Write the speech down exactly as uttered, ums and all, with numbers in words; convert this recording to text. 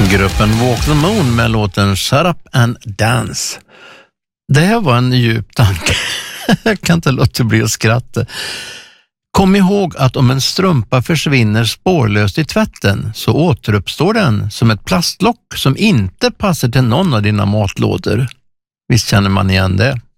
Gruppen Walk the Moon med låten Shut Up and Dance. Det här var en djup tanke. Jag kan inte låta bli att skratta. Kom ihåg att om en strumpa försvinner spårlöst i tvätten så återuppstår den som ett plastlock som inte passar till någon av dina matlådor. Visst känner man igen det?